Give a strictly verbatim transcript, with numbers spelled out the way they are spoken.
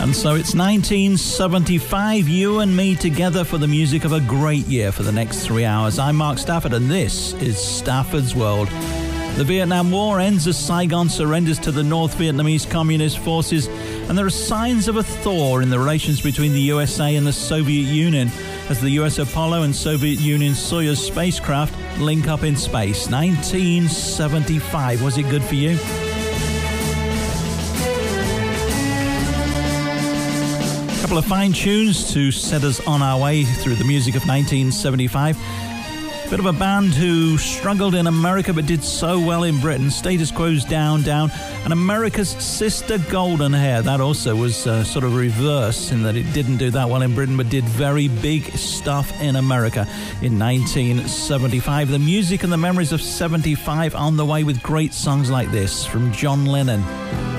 And so it's nineteen seventy-five, you and me together for the music of a great year for the next three hours. I'm Mark Stafford, and this is Stafford's World. The Vietnam War ends as Saigon surrenders to the North Vietnamese Communist forces, and there are signs of a thaw in the relations between the U S A and the Soviet Union as the U S Apollo and Soviet Union Soyuz spacecraft link up in space. nineteen seventy-five, was it good for you? A couple of fine tunes to set us on our way through the music of nineteen seventy-five. Bit of a band who struggled in America but did so well in Britain. Status Quo's Down Down, and America's Sister Golden Hair. That also was uh, sort of reverse in that it didn't do that well in Britain but did very big stuff in America in nineteen seventy-five. The music and the memories of seventy-five on the way with great songs like this from John Lennon.